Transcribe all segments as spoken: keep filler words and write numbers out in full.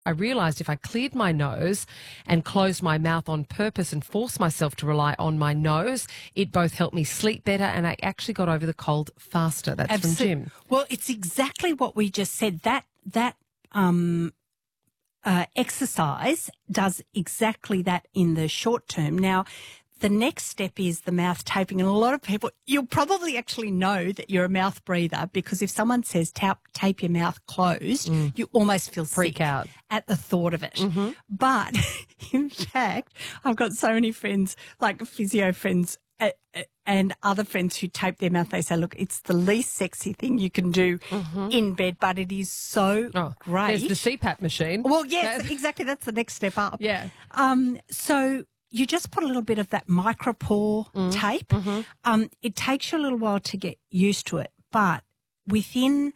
I realised if I cleared my nose and closed my mouth on purpose and forced myself to rely on my nose, it both helped me sleep better and I actually got over the cold faster. That's Absolute- from Jim. Well, it's exactly what we just said. That that um, uh, exercise does exactly that in the short term. Now, the next step is the mouth taping. And a lot of people, you'll probably actually know that you're a mouth breather because if someone says tap, tape your mouth closed, mm. you almost feel freak sick out at the thought of it. Mm-hmm. But in fact, I've got so many friends, like physio friends, uh, and other friends who tape their mouth. They say, look, it's the least sexy thing you can do mm-hmm. in bed, but it is so oh, great. There's the C PAP machine. Well, yes, exactly. That's the next step up. Yeah. Um, so you just put a little bit of that micropore mm. tape. Mm-hmm. Um, it takes you a little while to get used to it, but within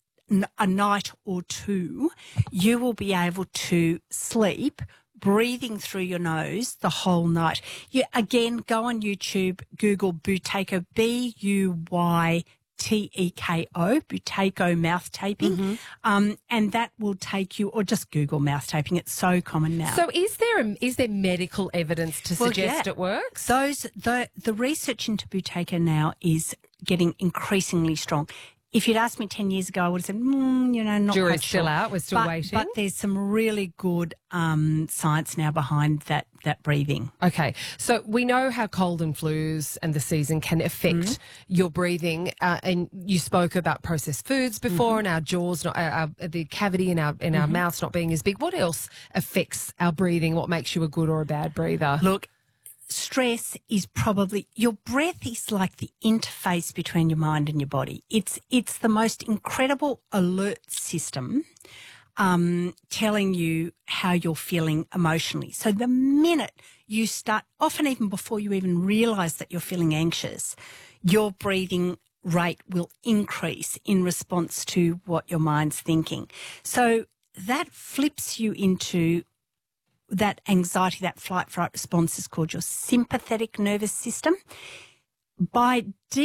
a night or two, you will be able to sleep breathing through your nose the whole night. You, again, go on YouTube, Google Buteyko, B U Y T E K O, Buteyko mouth taping, mm-hmm. um, and that will take you, or just Google mouth taping. It's so common now. So is there a, is there medical evidence to well, suggest yeah. it works? Those the the research into Buteyko now is getting increasingly strong. If you'd asked me ten years ago, I would have said, mm, you know, not Jury's quite still sure. out. We're still but, waiting. But there's some really good um, science now behind that that breathing. Okay. So we know how cold and flus and the season can affect mm-hmm. your breathing. Uh, and you spoke about processed foods before mm-hmm. and our jaws, not, our, our, the cavity in our in mm-hmm. our mouths not being as big. What else affects our breathing? What makes you a good or a bad breather? Look, stress is probably, your breath is like the interface between your mind and your body. It's it's the most incredible alert system um, telling you how you're feeling emotionally. So the minute you start, often even before you even realise that you're feeling anxious, your breathing rate will increase in response to what your mind's thinking. So that flips you into that anxiety, that flight-fright response is called your sympathetic nervous system. By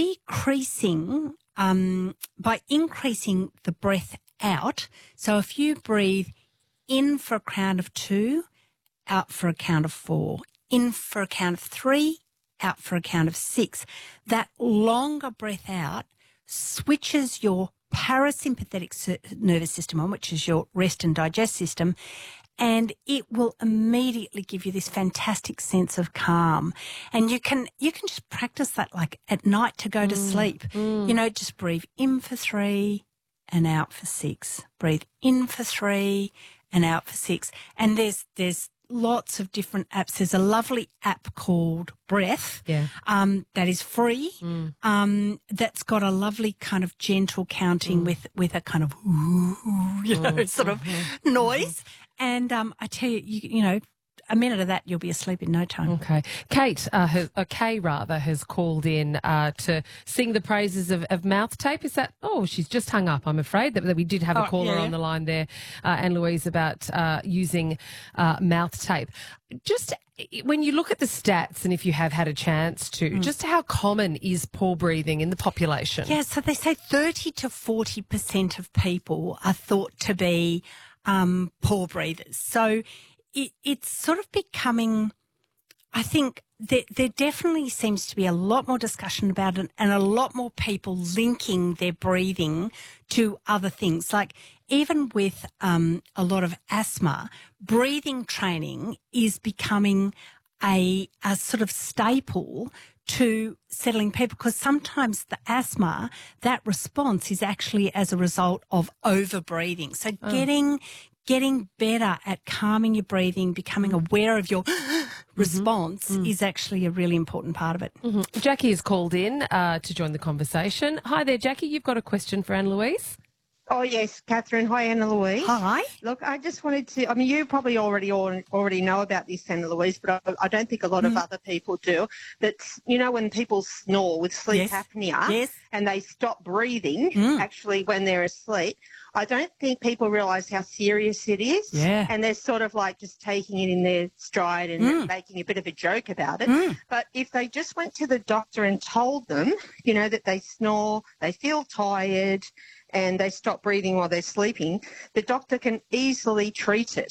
decreasing, um, by increasing the breath out, so if you breathe in for a count of two, out for a count of four, in for a count of three, out for a count of six, that longer breath out switches your parasympathetic nervous system on, which is your rest and digest system, and it will immediately give you this fantastic sense of calm. And you can you can just practice that like at night to go to mm, sleep. Mm. You know, just breathe in for three and out for six. Breathe in for three and out for six. And there's there's lots of different apps. There's a lovely app called Breath yeah. um, that is free, mm. um, that's got a lovely kind of gentle counting mm. with, with a kind of, ooh, you know, mm. sort of mm-hmm. noise. And um, I tell you, you, you know, a minute of that, you'll be asleep in no time. Okay. Kate, uh, has, uh, Kay rather, has called in uh, to sing the praises of, of mouth tape. Is that, oh, she's just hung up, I'm afraid, that, that we did have a oh, caller yeah. on the line there, uh, Anne-Louise, about uh, using uh, mouth tape. Just when you look at the stats, and if you have had a chance to, mm. just how common is poor breathing in the population? Yeah, so they say thirty to forty percent of people are thought to be um, poor breathers. So It, it's sort of becoming, I think there, there definitely seems to be a lot more discussion about it and a lot more people linking their breathing to other things. Like even with um, a lot of asthma, breathing training is becoming a, a sort of staple to settling people, because sometimes the asthma, that response is actually as a result of over breathing. So oh. getting Getting better at calming your breathing, becoming aware of your response mm-hmm. is actually a really important part of it. Mm-hmm. Jackie has called in uh, to join the conversation. Hi there, Jackie. You've got a question for Anne-Louise? Oh, yes, Catherine. Hi, Anne-Louise. Hi. Look, I just wanted to, I mean, you probably already already know about this, Anne-Louise, but I, I don't think a lot mm. of other people do. That, you know, when people snore with sleep yes. apnea yes. and they stop breathing, mm. actually, when they're asleep, I don't think people realise how serious it is. Yeah. And they're sort of like just taking it in their stride and mm. making a bit of a joke about it. Mm. But if they just went to the doctor and told them, you know, that they snore, they feel tired, and they stop breathing while they're sleeping, the doctor can easily treat it.